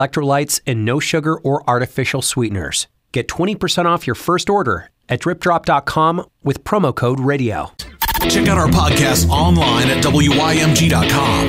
electrolytes, and no sugar or artificial sweeteners. Get 20% off your first order at dripdrop.com with promo code radio. Check out our podcast online at WYMG.com.